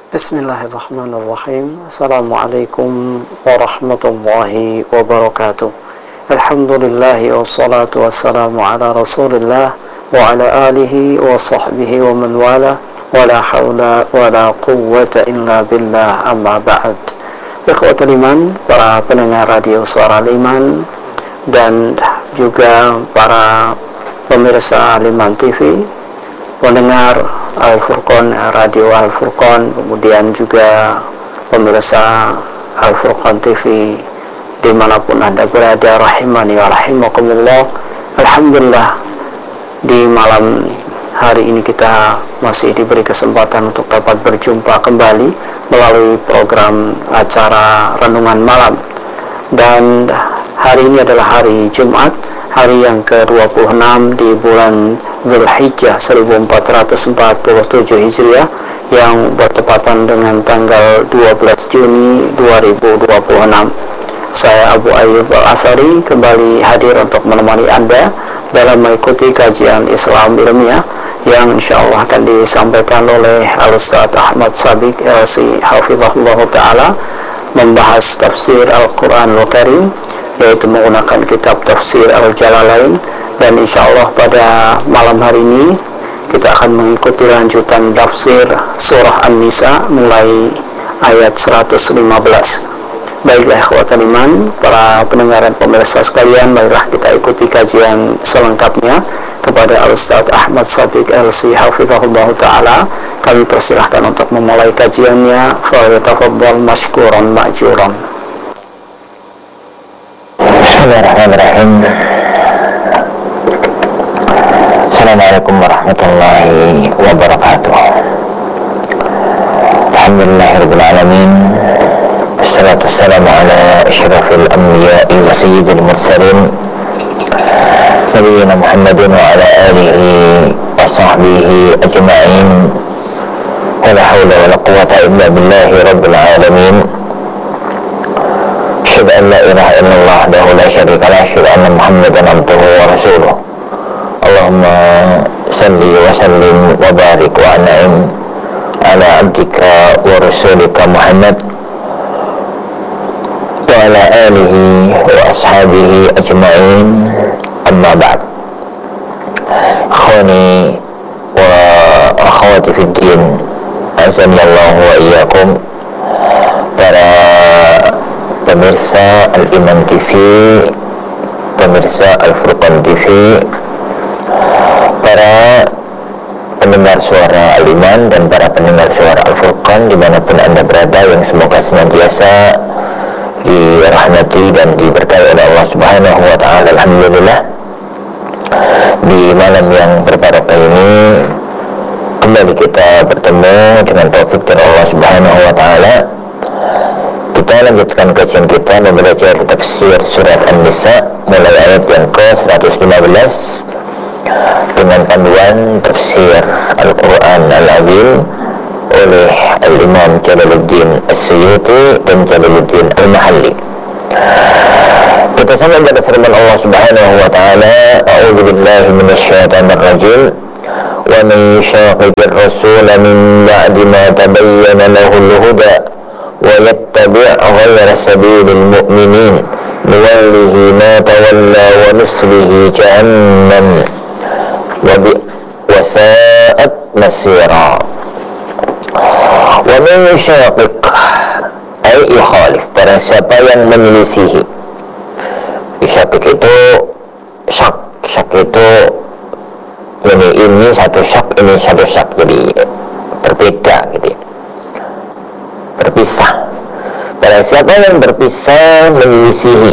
Bismillahirrahmanirrahim. Assalamualaikum warahmatullahi wabarakatuh. Alhamdulillahi wassalatu wassalamu ala rasulillah wa ala alihi wa sahbihi wa man wala wa la hawla wa la quwwata illa billah, amma ba'd. Ikhwatul iman, para pendengar radio Suara Iman dan juga para pemirsa Iman TV, pendengar Al-Furqan, Radio Al-Furqan, kemudian juga pemirsa Al-Furqan TV dimanapun Anda berada, rahimani wa rahimakumullah. Alhamdulillah, di malam hari ini kita masih diberi kesempatan untuk dapat berjumpa kembali melalui program acara Renungan Malam. Dan hari ini adalah hari Jumat, hari yang ke-26 di bulan Dzulhijjah 1447 Hijriah, yang bertepatan dengan tanggal 12 Juni 2026. Saya Abu Ayyub Al-Athari kembali hadir untuk menemani Anda dalam mengikuti kajian Islam ilmiah yang insyaallah akan disampaikan oleh Al-Ustaz Ahmad Sabik LC Hafizahullah Ta'ala, membahas tafsir Al-Quran Al-Karim, yaitu menggunakan kitab tafsir Al-Jalalain. Dan insyaallah pada malam hari ini kita akan mengikuti lanjutan tafsir surah An-Nisa mulai ayat 115. Baiklah ikhwatul iman, para pendengar dan pemirsa sekalian, marilah kita ikuti kajian selengkapnya kepada Al-Ustaz Ahmad Sabik LC Hafizahullah Ta'ala. Kami persilahkan untuk memulai kajiannya. Falyatafaddal mashkuran ma'juran. Bismillahirrahmanirrahim. Assalamualaikum warahmatullahi wabarakatuh. Alhamdulillahirabbil alamin. Wassalatu wassalamu ala asyrafil anbiya'i wa sayyidil mursalin nabiyina Muhammadin wa ala alihi wa sahbihi ajma'in. Wa la hawla wa la quwwata illa billahi rabbil alamin. Asyhadu an la ilaha illallah wahdahu la syarika lah, asyhadu anna Muhammadan abduhu wa rasuluh. Allahumma salli wa sallim wa barik wa an'im ala abdika wa rasulika Muhammad wa ala alihi wa ashabihi ajma'in, amma ba'd. Akhwani wa akhwati fid din, azanillahu wa iyyakum, para pemirsa Al-Iman TV, pemirsa Al-Furqan TV, para pendengar suara Al-Iman dan para pendengar suara Al-Furqan dimanapun Anda berada, yang semoga senantiasa dirahmati dan diberkahi oleh Allah Subhanahu wa Ta'ala. Alhamdulillah, di malam yang berbarokah ini kembali kita bertemu dengan taufik dari Allah Subhanahu wa Ta'ala. Kita lanjutkan kajian kita membaca tafsir surat An-Nisa mulai ayat yang ke-115 dengan panduan tafsir Al-Quran Al-Azim oleh Al-Imam Jalaluddin As-Suyuti dan Jalaluddin Al-Mahalli. Kita sampai pada firman Allah Subhanahu wa Ta'ala, a'udzu billahi minasyaitonir rajim, wa man yushaqiqir rasula min ba'di ma tabayyana lahul huda wa yattabi' ghayra sabilil mu'minin nuwallihi ma tawalla wa nuslihi jahannam wa sa'at masira. Wa man yushaqiq ay yukhalif, barang siapa yang menyelisihi. Yushaqiq itu syak itu ini satu syak, ini satu syak, jadi berbeda gitu ya, berpisah. Barang siapa yang berpisah, menyelisihi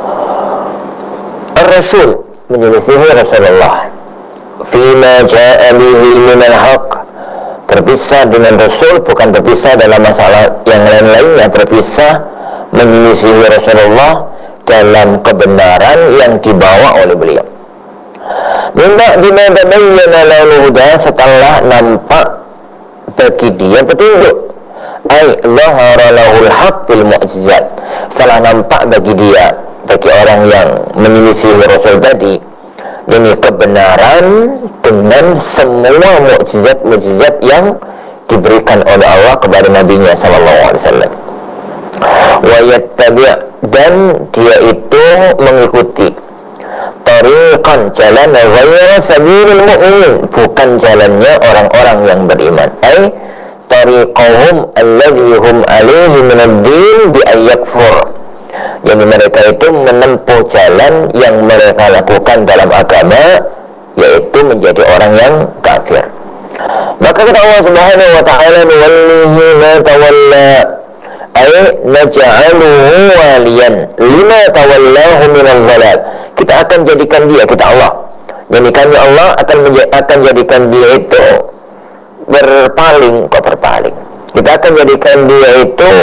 Ar-Rasul, menyelisihi Rasulullah, fima ja'a bihi minal haq, berpisah dengan Rasul, bukan berpisah dalam masalah yang lain-lainnya, berpisah menyelisihi Rasulullah dalam kebenaran yang dibawa oleh beliau. Minta dimadabayyana lahul huda, setelah nampak bagi dia petunjuk. Ay zahara lahul haq bil mu'jizat, setelah nampak bagi dia, bagi orang yang menyelisihi Rasul tadi, ini kebenaran dengan semua mukjizat-mukjizat yang diberikan oleh Allah kepada nabinya sallallahu alaihi wasallam. Wa yattabi', dan dia itu mengikuti tariqan, jalan ghayra sabilil mu'minin, bukan jalannya orang-orang yang beriman. Ai tariqahum alladhi hum alaihi minad-din bi ayyakfur, jadi mereka itu menempuh jalan yang mereka lakukan dalam agama, yaitu menjadi orang yang kafir. Maka kata Allah Subhanahu wa ta'ala, nuwallihi ma tawalla, ay naj'aluhu waliyan lima tawallahu minal dhalal. Kita akan jadikan dia, kita Allah, jadi kami Allah akan jadikan dia itu berpaling. Kita akan jadikan dia itu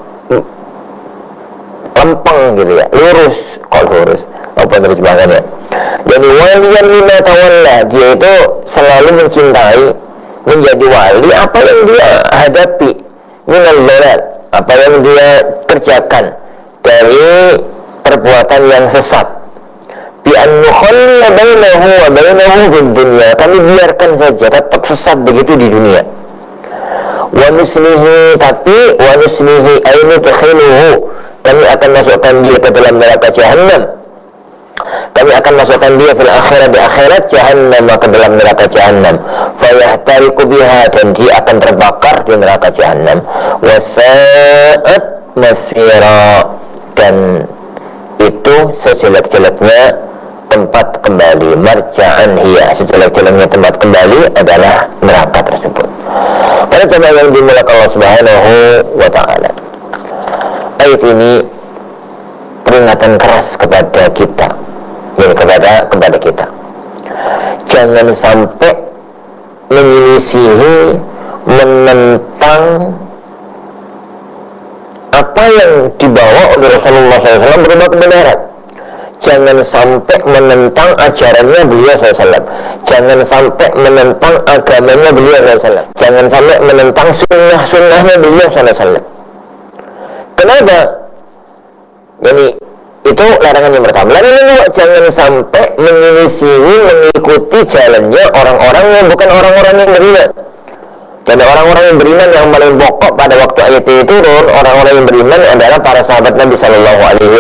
lempeng gitu ya, lurus apa terus bahasanya. Jadi waliyan lima tawalla, dia itu selalu mencintai, menjadi wali apa yang dia hadapi, minal dhalal, apa yang dia kerjakan dari perbuatan yang sesat. Bi an nukhalliya bainahu wa bainahu fid dunya, kami biarkan saja tetap sesat begitu di dunia. Wa nuslihi, tapi wa nuslihi ainu takhiluhu, kami akan masukkan dia ke dalam neraka Jahannam. Kami akan masukkan dia fil akhirat, di akhirat Jahannam, ke dalam neraka Jahannam. Fayahtariqu biha, dan dia akan terbakar di neraka Jahannam. Wa sa'at masira, dan itu sejelek-jeleknya tempat kembali. Marja'an hiya, sejelek-jeleknya tempat kembali adalah neraka tersebut. Para jemaah yang dimuliakan Allah Subhanahu wa ta'ala, ayat ini peringatan keras kepada kita, ya, kepada kita. Jangan sampai menyelisihi, menentang apa yang dibawa oleh Rasulullah SAW berupa kebenaran. Jangan sampai menentang ajarannya beliau SAW. Jangan sampai menentang agamanya beliau SAW. Jangan sampai menentang sunnah-sunnahnya beliau SAW. Kenapa? Jadi itu larangan yang pertama. Larangan yang kedua, jangan sampai menyelisihi, mengikuti jalannya orang-orang yang bukan orang-orang yang beriman. Dan orang-orang yang beriman yang paling pokok pada waktu ayat ini turun, orang-orang yang beriman adalah para sahabat Nabi Sallallahu Alaihi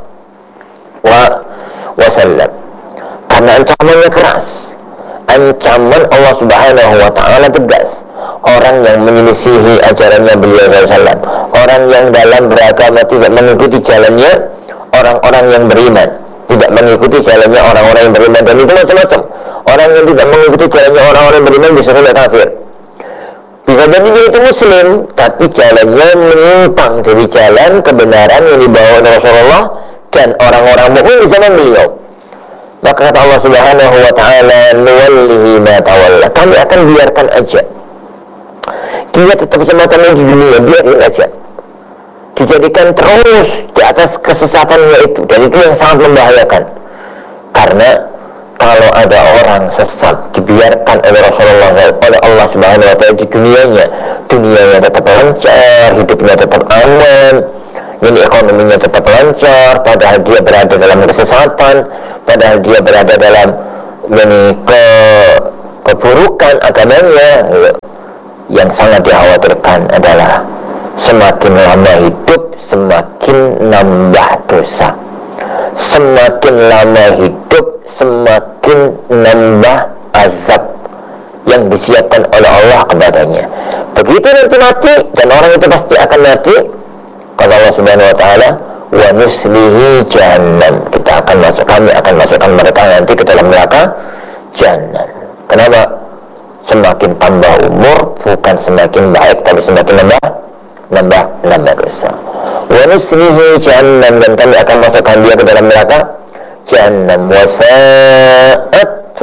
Wasallam. Karena ancamannya keras, ancaman Allah Subhanahu Wa Taala tegas. Orang yang menyelisihi ajarannya beliau SAW, orang yang dalam beragama tidak mengikuti jalannya orang-orang yang beriman, tidak mengikuti jalannya orang-orang yang beriman, dan itu macam-macam. Orang yang tidak mengikuti jalannya orang-orang yang beriman bisa saja kafir, bisa jadi dia itu muslim, tapi jalannya menyimpang dari jalan kebenaran yang dibawa oleh Rasulullah dan orang-orang mukmin di zaman beliau. Maka kata Allah Subhanahu Wa Taala, nuwallihi ma tawalla, kami akan biarkan aja dia tetap semacam di dunia, biarin aja, dijadikan terus di atas kesesatannya itu, dan itu yang sangat membahayakan. Karena kalau ada orang sesat dibiarkan oleh Rasulullah, oleh Allah Subhanahu Wa Taala di dunianya tetap lancar, hidupnya tetap aman, ini ekonominya tetap lancar, padahal dia berada dalam kesesatan, padahal dia berada dalam keburukan agamanya. Yang sangat dikhawatirkan adalah semakin lama hidup, semakin nambah dosa. Semakin lama hidup, semakin nambah azab yang disiapkan oleh Allah kepadanya. Begitu nanti mati, dan orang itu pasti akan mati, kata Allah Subhanahu Wa Taala, wa nuslihi jahannam, kami akan masukkan mereka nanti ke dalam neraka jahannam. Kenapa? Semakin tambah umur bukan semakin baik, tapi semakin nambah dosa. Wa nuslihi jahannam, dan kami akan masukkan dia ke dalam neraka jahannam. Wa sa'at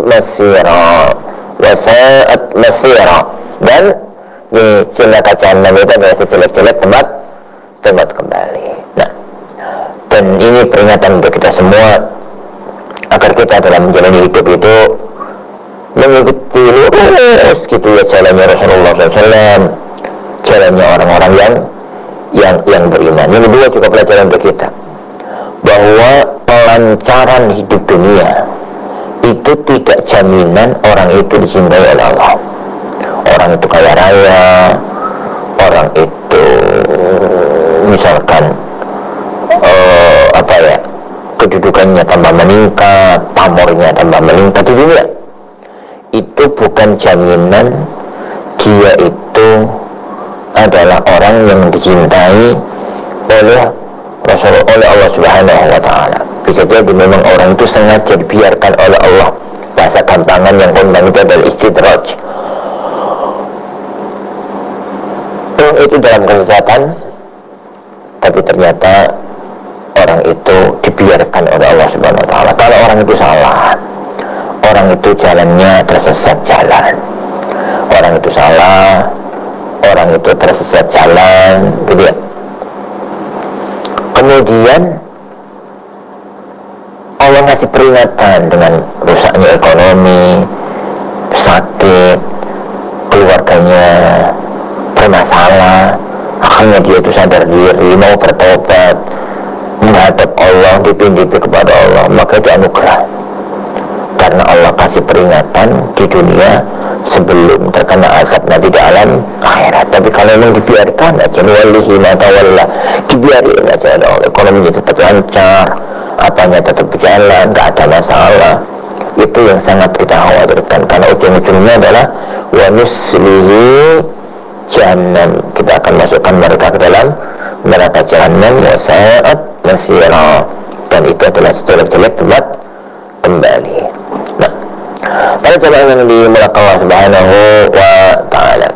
masira, dan di neraka jahannam itu adalah sejelek-jelek tempat kembali. Nah, dan ini peringatan untuk kita semua agar kita dalam menjalani hidup itu mengikuti lurus gitu ya jalannya Rasulullah SAW, jalannya orang-orang yang beriman. Yang kedua juga pelajaran untuk kita, bahwa pelancaran hidup dunia itu tidak jaminan orang itu dicintai oleh Allah. Orang orang itu kaya raya, orang itu misalkan kedudukannya tambah meningkat, pamornya tambah meningkat di dunia, itu bukan jaminan dia itu adalah orang yang dicintai oleh Allah Subhanahu wa ta'ala. Bisa jadi memang orang itu sengaja dibiarkan oleh Allah. Bahasa gampangan yang kondang itu adalah istidraj. Orang itu dalam kesesatan, tapi ternyata orang itu dibiarkan oleh Allah Subhanahu wa ta'ala. Kalau orang itu salah, orang itu jalannya tersesat jalan. Orang itu salah, orang itu tersesat jalan, gitu ya. Kemudian Allah ngasih peringatan dengan rusaknya ekonomi, sakit, keluarganya bermasalah. Akhirnya dia itu sadar diri, mau bertobat, menghadap Allah, dipindah kepada Allah, maka itu anugerah. Karena Allah kasih peringatan di dunia sebelum terkena azab nanti di alam akhirat. Tapi kalau memang dibiarkan aja, walihi ma tawalla, dibiarin aja, ekonominya tetap lancar, apanya tetap berjalan, gak ada masalah. Itu yang sangat kita khawatirkan, karena ujung-ujungnya adalah wa nuslihi jahannam, kita akan masukkan mereka ke dalam neraka jahannam, wa sa'at masira, dan itu adalah sejelek-jelek tempat kembali. Nah, pada jemaah yang dimuliakan Allah Subhanahu wa ta'ala,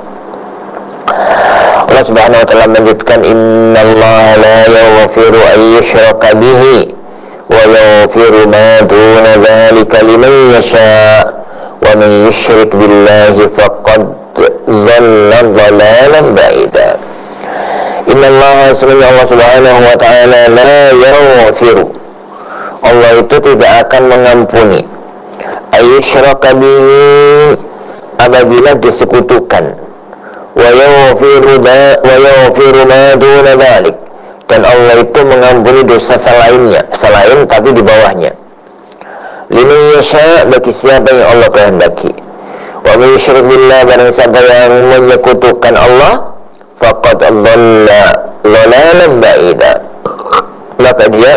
Allah Subhanahu wa ta'ala menyebutkan innallaha la yaghfiru an yushraka bihi wa yaghfiru ma duna dzalika liman yasha' wa man yushrik billahi faqad dhalla dhalalan ba'ida. Innallaha sebenarnya Allah Subhanahu wa ta'ala la yaghfiru, Allah itu tidak akan mengampuni ayyushraka bihi, apabila disekutukan, wa yaghfiru ma duna dzalik, dan Allah itu mengampuni dosa selainnya, selain tapi di bawahnya, liman yasha, bagi siapa yang Allah kehendaki. Wa man yusyrik billah, barang siapa yang menyekutukan Allah, faqad dhalla dhalalan ba'ida, maka dia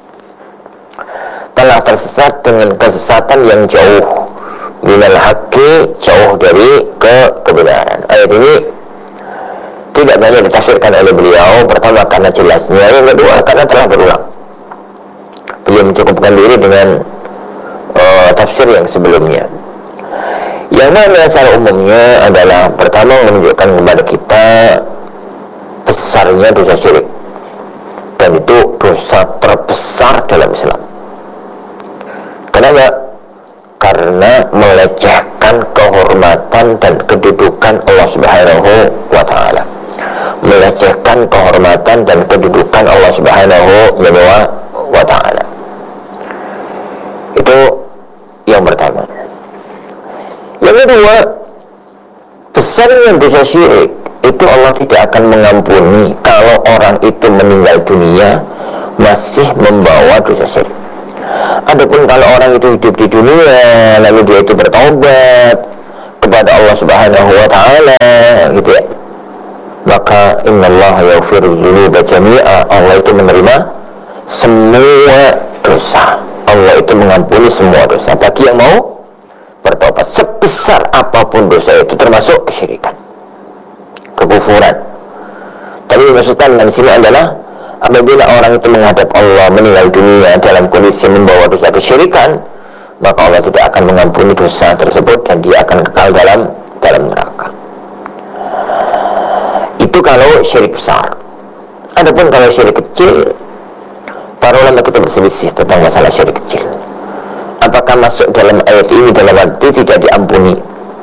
telah tersesat dengan kesesatan yang jauh, minal haqqi, jauh dari kebenaran. Ayat ini tidak banyak ditafsirkan oleh beliau. Pertama karena jelasnya, yang kedua karena telah berulang. Beliau mencukupkan diri dengan tafsir yang sebelumnya. Yang mana secara umumnya adalah pertama menunjukkan kepada kita besarnya dosa syirik, dan itu dosa terbesar dalam Islam. Kenapa? Karena melecehkan kehormatan dan kedudukan Allah Subhanahu wa ta'ala, melecehkan kehormatan dan kedudukan Allah Subhanahu wa ta'ala. Itu yang pertama. Yang kedua, besarnya dosa syirik itu Allah tidak akan mengampuni kalau orang itu meninggal dunia masih membawa dosa syirik. Adapun kalau orang itu hidup di dunia lalu dia itu bertaubat kepada Allah Subhanahu wa ta'ala, gitu ya, maka innallaha yaghfiru dzunuba jami'a, Allah itu menerima semua dosa, Allah itu mengampuni semua dosa bagi yang mau bertobat, sebesar apapun dosa itu, termasuk kesyirikan, kekufuran. Tapi maksudkan di sini adalah apabila orang itu menghadap Allah meninggal dunia dalam kondisi membawa dosa kesyirikan, maka Allah tidak akan mengampuni dosa tersebut dan dia akan kekal dalam neraka. Itu kalau syirik besar. Adapun kalau syirik kecil, para ulama kita berselisih tentang masalah syirik kecil. Apakah masuk dalam ayat ini dalam arti tidak diampuni,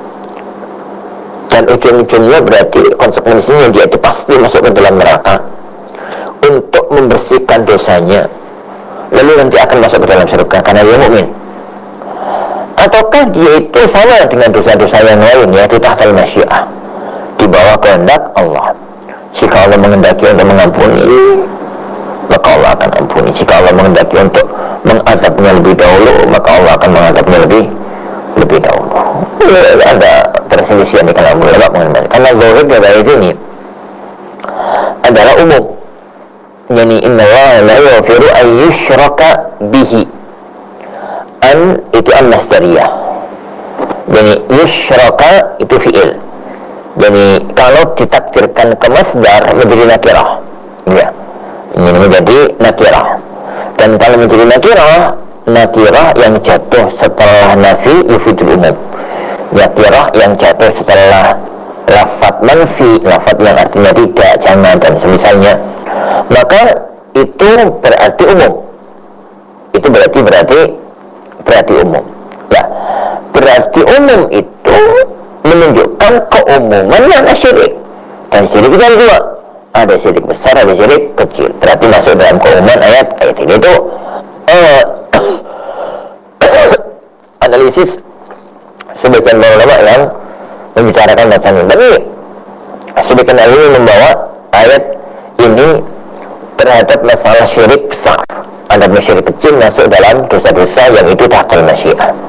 dan ujung-ujungnya berarti konsekuensinya dia itu pasti masuk ke dalam neraka untuk membersihkan dosanya, lalu nanti akan masuk ke dalam surga karena dia mukmin. Ataukah dia itu sama dengan dosa-dosa yang lain, ya, di tahtal masyiah, di bawah kehendak Allah. Jika Allah menghendaki untuk mengampuni, maka Allah akan ampuni. Jika Allah menghendaki untuk mengazabnya lebih dahulu, maka Allah akan mengazabnya lebih dahulu. Ada perselisihan di kalangan ulama mengenai, karena zahir dari ayat ini adalah umum. Yani innallaha la yaghfiru an yushraka bihi. An itu an-masdariyah. Jadi yushraka itu fi'il. Jadi kalau ditakdirkan ke masdar menjadi nakirah. Ya. Ini menjadi nakirah. Dan kalau menjadi nakirah yang jatuh setelah nafi yufidul umum. Nakirah yang jatuh setelah lafaz manfi, lafaz yang artinya tidak, jangan dan semisalnya, maka itu berarti umum. Itu berarti umum. Ya, berarti umum itu menunjukkan keumuman mana syirik. Dan syirik itu ada dua, ada syirik besar, ada syirik kecil. Berarti masuk dalam keumuman ayat ini itu analisis sebagian ulama yang membicarakan masalah ini. Tapi sebagian ini membawa ayat ini terhadap masalah syirik besar. Ada syirik kecil masuk dalam dosa-dosa yang itu tahtal masyiah.